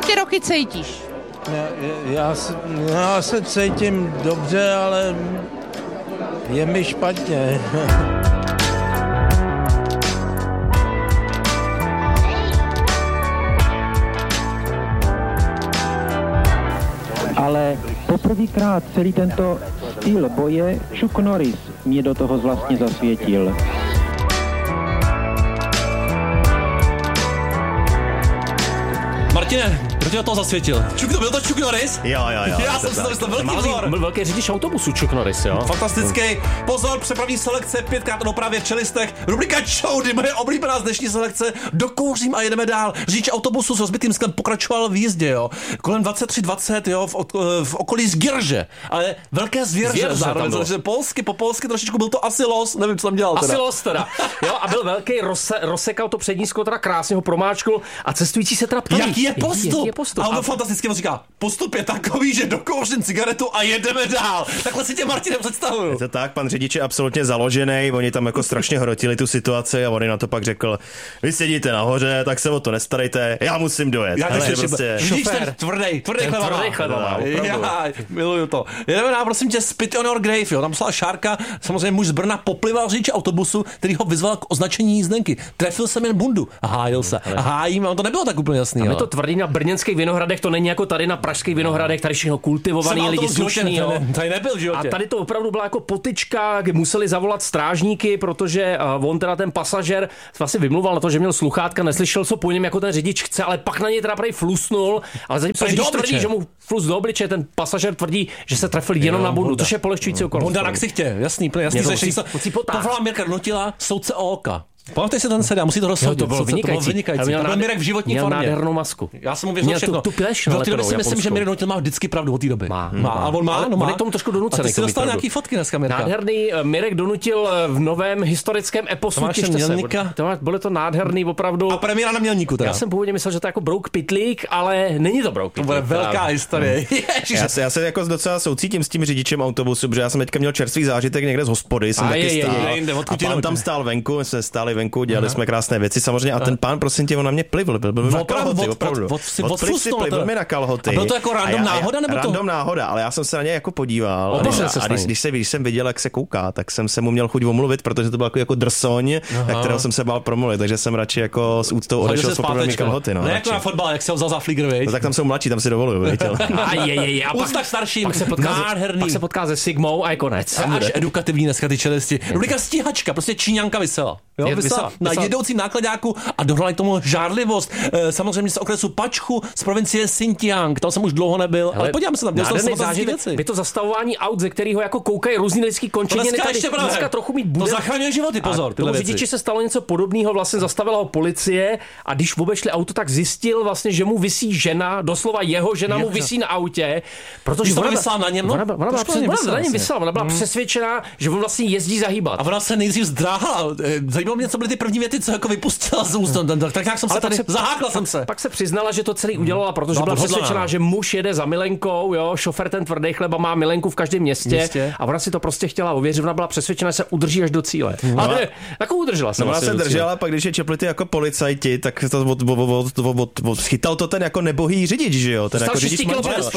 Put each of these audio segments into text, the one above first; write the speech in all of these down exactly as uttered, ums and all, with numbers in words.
ty roky cítíš? Já, já, se, já se cítím dobře, ale je mi špatně. Ale poprvýkrát celý tento styl boje Chuck Norris mě do toho vlastně zasvětil. Martine, kdo tě do toho zasvětil? Čuk, to byl to Chuck Norris? Jo, jo, jo. Já jsem si to myslel, velký vzor. Byl velký řidič autobusu Chuck Norris, jo? Fantastický. Pozor, přepravní selekce, pětkrát o dopravě v čelistech. Rubrika Čoudy, moje oblíbená z dnešní selekce. Dokouřím a jedeme dál. Řidič autobusu s rozbitým sklem pokračoval v jízdě, jo. Kolem dvacet tři dvacet, jo, v, v okolí Zgirže. Ale velké zvěrže. Zároveň, protože polsky, po polsky trošičku byl to asi los, nevím, co tam dělal teda. Asi los teda. Jo, a byl velký, rozse, rozsekal to přední sklo, teda krásně ho promáčkl a cestující se teda ptali. Jaký je postup? Jaký je postup? A on fantasticky on říká, postup je takový, že dokouřím cigaretu a jedeme dál. Takhle si tě, Martine, představuju. Je to tak, pan řidič je absolutně založený, oni tam jako strašně hrotili tu situaci a on na to pak řekl, vy sedíte nahoře, tak se o to nestarejte, já musím dojet. Já takže prostě... Vidíš ten tvrdej, tvrdej chleba. Tvrdej chleba, já miluju to. Jedeme dál, prosím tě, Spit on your grave, jo. Tam psala Šárka, samozřejmě muž z Brna poplival řidiče autobusu, který ho vyzval k označení jízdenky. Trefil jsem jen bundu a hájil se. A hájím, a to nebylo tak úplně jasný. A my to tvrdí na brněnských Vinohradech, to není jako tady na pražských Vinohradech, tady všechno kultivovaný, lidi slušný, jo. Tady nebyl v životě. A tady to opravdu byla jako potyčka, kdy museli zavolat strážníky, protože uh, on teda ten pasažér vlastně vymluval na to, že měl sluchátka, neslyšel, co po něm jako ten řidič chce, ale pak na něj teda prej flusnul, ale zatím se řidič tvrdí, že mu flus do obličeje, ten pasažér tvrdí, že se trefil jenom jo, na bundu, což je polehčující okolnost. Bunda na ksichtě, jasný, jasný řešení. Povolám Mirka Donutila, soudce o oka. Pamatuješ si ten seriál, musí to rozsoudit. To bylo vynikající. vynikající. To byl Mirek v životní měl formě. Měl nádhernou masku. Já jsem mu věřil všechno. Tu, tu pleš, do té doby si myslím, že Mirek Donutil má vždycky pravdu od té doby. Má. má. A on má, no má. On je tomu trošku donucený. A ty si dostal nějaký fotky dneska, Mirka. Nádherný Mirek Donutil v novém historickém eposu. Tomáše Mělníka. Bylo to nádherný opravdu. A premiéra na Mělníku teda. Já jsem původně myslel, že to je jako Brouk Pitlík, ale není to Brouk Pitlík. To bude velká historie. Já se, já se jako docela soucítím s tím řidičem autobusu, protože já jsem teďka měl čerstvý zážitek někde z hospody, jsem taky stál. A pán tam stál venku, jsme stáli venku, dělali jsme krásné věci samozřejmě a ten pán, prosím tě, on na mě plivl, byl, byl na kalhoty, opravdu. Byl mi na kalhoty. A bylo to jako random náhoda, nebo to? Random náhoda, ale já jsem se na něj jako podíval. A když, a když, když, se, když jsem viděl, jak se kouká, tak jsem se mu měl chuť omluvit, protože to byl jako, jako drsoň, na kterého jsem se bál promluvit, takže jsem radši jako s úctou odešel z poprvé kalhoty. No, ne jako na fotbal, jak se ho vzal za flígr, viď? No tak tam jsou mladší, tam si dovoluju, viděl. Úcta starším, pak se potká, pak se potká se Sigmou a je konec. Až edukativní dneska ty čelisti. Rubrika Stíhačka, prostě Číňanka vysela. Jo, vysela, vysela na vysela. jedoucím nákladáku a dohnala k tomu žárlivost. E, samozřejmě z okresu Pačchu, z provincie Xinjiang, tam jsem už dlouho nebyl, ale, ale podívám se tam, dělal jsem věci. Je to zastavování aut, ze kterého jako koukají různý lidský končetiny. Dneska, tady, dneska trochu mít bude. To zachraňuje životy, pozor. Tomu řidiči se stalo něco podobného, vlastně zastavila ho policie a když obešli auto, tak zjistil vlastně, že mu visí žena, doslova jeho žena mu visí na autě, protože ona vysela na něm, no? Ona byla na něm vysela, ona byla přesvědčená, že on vlastně jezdí zahýbat. A ona se nejdřív zdráhala. Zajímalo mě, co byly ty první věty, co jako vypustila z úst. Tak nějak jsem se tady zahákla jsem se. Pak se přiznala, že to celý udělala, protože byla přesvědčená, že muž jede za milenkou, jo, šofér ten tvrdý chleba má milenku v každém městě, městě a ona si to prostě chtěla ověřit, ona byla přesvědčena, že se udrží až do cíle. No, ale takovou udržela se. No, ona se držela, pak když je čepli ty jako policajti, tak to od, od, od, od, od, chytal to ten jako nebohý řidič, že jo, ten jako řidič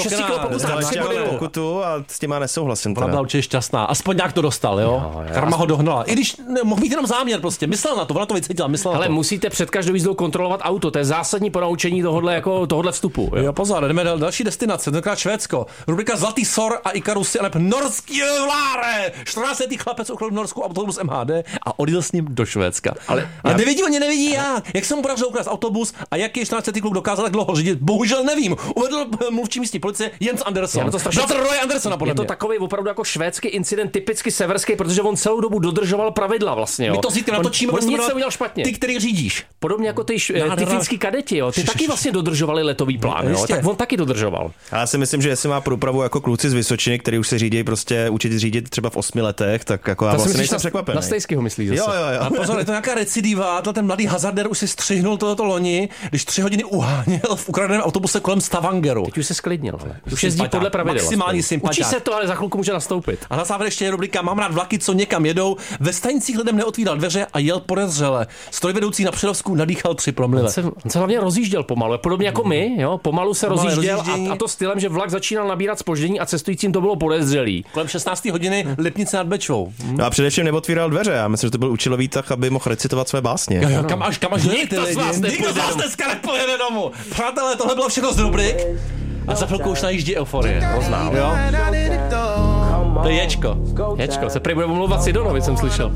pokutu a s těma nesouhlasím. Ona byla určitě šťastná, aspoň nějak to dostal, jo. Karma ho dohnala. I když mohl být jenom záměr prostě, myslel na to, ona to vycítila, myslela. Ale musíte před každou jízdou kontrolovat auto, to je zásadní ponaučení tohodle jako tohodle vstupu. Jo, jo pozor, jdeme do další destinace, tenkrát Švédsko. Rubrika Zlatý sor a Ikarusy, ale norský vláre. čtrnáctiletý chlapec ukradl v Norsku autobus M H D a odjel s ním do Švédska. Ale a nevidí, oni nevidí já. Jak jsem mu podařil ukrást autobus a jaký čtrnáctiletý kluk dokázal tak dlouho řídit? Bohužel nevím. Uvedl mluvčí místní policie Jens Andersson. To strašně... Roy Andersona, podle je to mě. Takový opravdu jako švédský incident, typicky severský, protože on celou dobu dodržoval pravidla vlastně, jo. My to zítra natočíme, on, on nic neudělal špatně. Ty, který řídíš. Podobně jako ty, ty finský kadeti, jo. Ty taky vlastně dodržovali letový plán, jo. Tak on taky dodržoval. Já si myslím, že jestli má průpravu jako kluci z Vysočiny, který už se řídí prostě učit řídit třeba v osmi letech, tak jako já vlastně nejsem překvapený. Na Stejskýho myslíš zase. Jo, jo, jo. A pozor, je to nějaká recidiva, ten mladý hazarder už si střihnul tohoto loni, když tři hodiny uháněl v ukradeném autobuse kolem Stavangeru. Teď už se sklidnil, ale už jezdí podle pravidel. Maximální sympatia. Učí se to, ale za chvilku může nastoupit. A na závěr ještě rubrika Mám rád vlaky, co někam jedou. Ve stanicích lidem neotvíral dveře a jel jel podezřele. Strojvedoucí na Přerovsku nadýchal tři promile. On se, on se hlavně rozjížděl pomalu, podobně jako my, jo, pomalu se Pomalé rozjížděl a, a to stylem, že vlak začínal nabírat zpoždění a cestujícím to bylo podezřelý. Kolem šestnácté hodiny Lipnice nad Bečvou. No a především neotvíral dveře, já myslím, že to byl účelový tak, aby mohl recitovat své básně. Jo, jo, kam až, kam až nikdo z vás nikdo z vás dneska nepojede domů. Přátelé, tohle bylo všechno z rubrik. A za chvilku už najíždí Euforie. Poznám. Jo? To je Ječko. Ječko, se prý bude omlouvat Sidonovi, jsem slyšel.